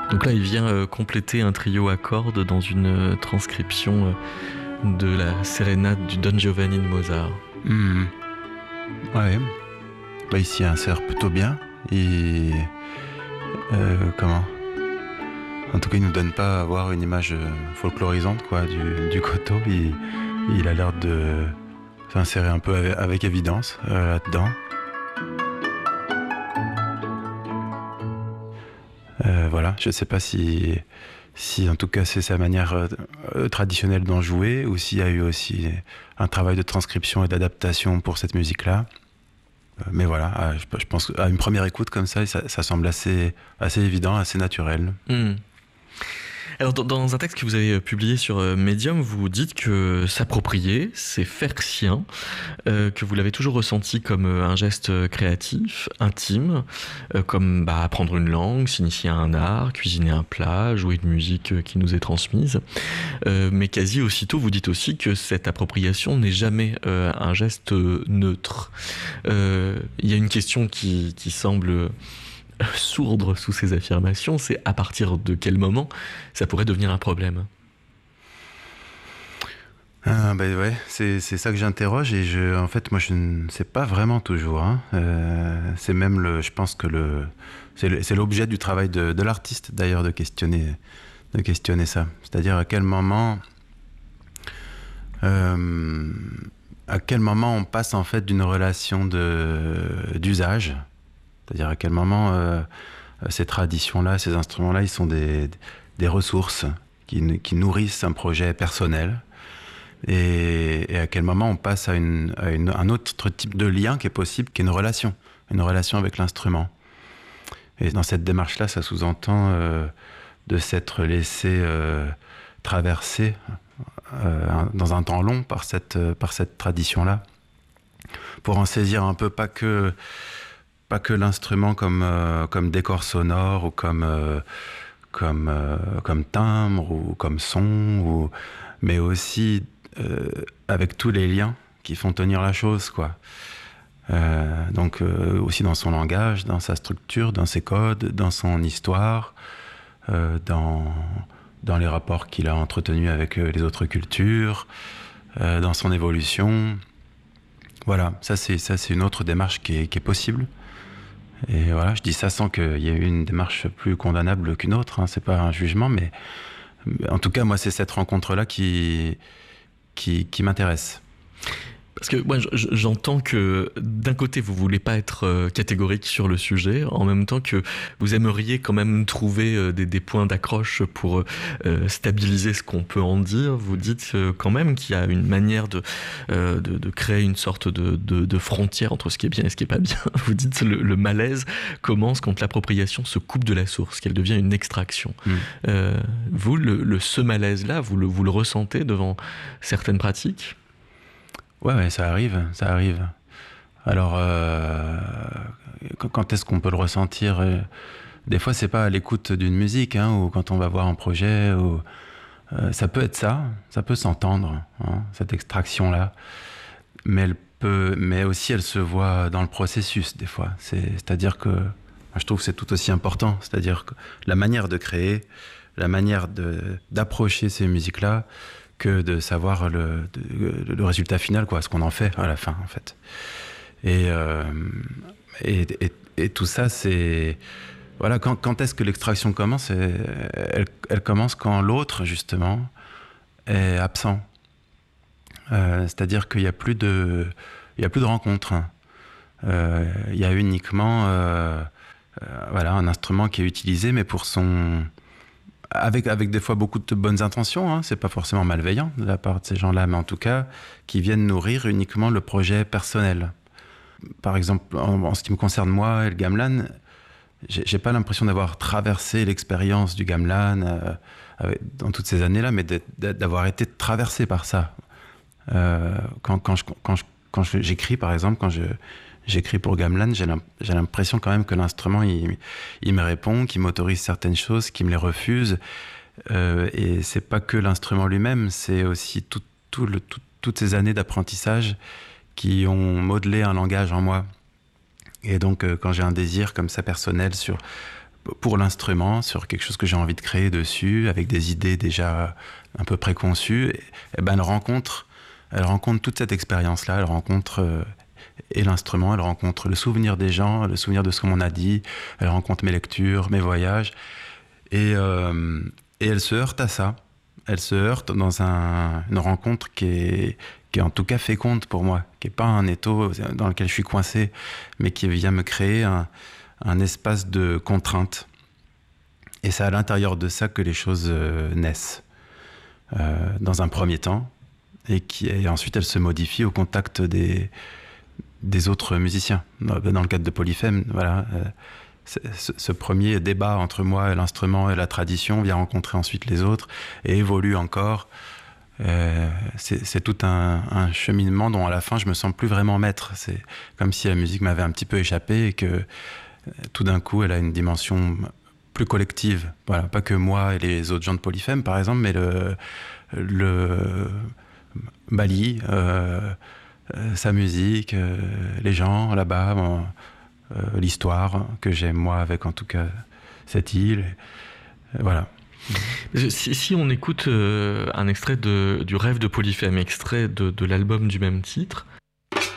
Donc là, il vient compléter un trio à cordes dans une transcription de la sérénade du Don Giovanni de Mozart. Mmh. Ouais. Bah, ici, il insère plutôt bien. Et comment En tout cas, il nous donne pas à avoir une image folklorisante quoi, du koto. Il a l'air de s'insérer un peu avec évidence là-dedans. Voilà, je sais pas si en tout cas c'est sa manière traditionnelle d'en jouer, ou s'il y a eu aussi un travail de transcription et d'adaptation pour cette musique-là. Mais voilà, je pense qu'à une première écoute comme ça semble assez évident, assez naturel. Mmh. Alors, dans un texte que vous avez publié sur Medium, vous dites que s'approprier, c'est faire sien, que vous l'avez toujours ressenti comme un geste créatif, intime, comme apprendre une langue, s'initier à un art, cuisiner un plat, jouer une musique qui nous est transmise. Mais quasi aussitôt, vous dites aussi que cette appropriation n'est jamais un geste neutre. Il y a une question qui semble sourdre sous ces affirmations, c'est à partir de quel moment ça pourrait devenir un problème? Ouais, c'est ça que j'interroge, et en fait, moi, je ne sais pas vraiment toujours. Hein. C'est même je pense que c'est l'objet du travail de l'artiste, d'ailleurs, de questionner ça. C'est-à-dire à quel moment on passe en fait d'une relation d'usage. C'est-à-dire à quel moment ces traditions-là, ces instruments-là, ils sont des ressources qui nourrissent un projet personnel, et à quel moment on passe à un autre type de lien qui est possible, qui est une relation avec l'instrument. Et dans cette démarche-là, ça sous-entend de s'être laissé traverser dans un temps long par cette tradition-là, pour en saisir un peu pas que l'instrument comme décor sonore, ou comme timbre, ou comme son, mais aussi avec tous les liens qui font tenir la chose, quoi. Donc aussi dans son langage, dans sa structure, dans ses codes, dans son histoire, dans les rapports qu'il a entretenus avec les autres cultures, dans son évolution. Voilà, ça c'est une autre démarche qui est possible. Et voilà, je dis ça sans qu'il y ait eu une démarche plus condamnable qu'une autre, hein. C'est pas un jugement, mais en tout cas, moi, c'est cette rencontre-là qui m'intéresse. Parce que moi, j'entends que d'un côté, vous voulez pas être catégorique sur le sujet, en même temps que vous aimeriez quand même trouver des points d'accroche pour stabiliser ce qu'on peut en dire. Vous dites quand même qu'il y a une manière de créer une sorte de frontière entre ce qui est bien et ce qui est pas bien. Vous dites le malaise commence quand l'appropriation se coupe de la source, qu'elle devient une extraction. Vous, ce malaise-là, vous le ressentez devant certaines pratiques ? Ouais, ça arrive. Alors, quand est-ce qu'on peut le ressentir ? Des fois, c'est pas à l'écoute d'une musique, hein, ou quand on va voir un projet, ou ça peut être ça peut s'entendre, hein, cette extraction-là, mais aussi elle se voit dans le processus des fois. C'est-à-dire que je trouve que c'est tout aussi important, c'est-à-dire que la manière de créer, la manière d'approcher ces musiques-là, que de savoir le résultat final, quoi, ce qu'on en fait à la fin, en fait. Et tout ça, c'est... Voilà, quand est-ce que l'extraction commence ? Elle commence quand l'autre, justement, est absent. C'est-à-dire qu'il n'y a plus de rencontre. Il y a uniquement un instrument qui est utilisé, mais pour son... Avec des fois beaucoup de bonnes intentions, hein, c'est pas forcément malveillant de la part de ces gens-là, mais en tout cas, qui viennent nourrir uniquement le projet personnel. Par exemple, en ce qui me concerne moi et le gamelan, j'ai pas l'impression d'avoir traversé l'expérience du gamelan dans toutes ces années-là, mais d'avoir été traversé par ça. Quand j'écris, par exemple, quand j'écris pour gamelan, j'ai l'impression quand même que l'instrument il me répond, qu'il m'autorise certaines choses, qu'il me les refuse, et c'est pas que l'instrument lui-même, c'est aussi toutes ces années d'apprentissage qui ont modelé un langage en moi. Et donc quand j'ai un désir comme ça personnel pour l'instrument, sur quelque chose que j'ai envie de créer dessus, avec des idées déjà un peu préconçues, et ben elle rencontre toute cette expérience-là, elle rencontre et l'instrument, elle rencontre le souvenir des gens, le souvenir de ce qu'on a dit, elle rencontre mes lectures, mes voyages, et elle se heurte à ça. Elle se heurte dans une rencontre qui est en tout cas féconde pour moi, qui n'est pas un étau dans lequel je suis coincé, mais qui vient me créer un espace de contrainte. Et c'est à l'intérieur de ça que les choses naissent, dans un premier temps, et ensuite elles se modifient au contact des autres musiciens. Dans le cadre de Polyphème, voilà, ce premier débat entre moi et l'instrument et la tradition vient rencontrer ensuite les autres et évolue encore. C'est tout un cheminement dont à la fin je me sens plus vraiment maître. C'est comme si la musique m'avait un petit peu échappé et que tout d'un coup elle a une dimension plus collective. Voilà, pas que moi et les autres gens de Polyphème par exemple, mais le Bali, sa musique, les gens là-bas, l'histoire que j'aime moi avec en tout cas cette île. Voilà. Si on écoute un extrait du Rêve de Polyphème, extrait de l'album du même titre,